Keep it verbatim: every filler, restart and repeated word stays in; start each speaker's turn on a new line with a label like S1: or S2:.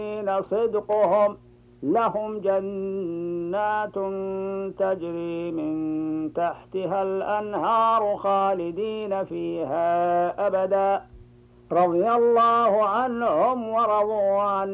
S1: صدقهم لهم جنات تجري من تحتها الأنهار خالدين فيها أبدا رضي الله عنهم ورضوا عنه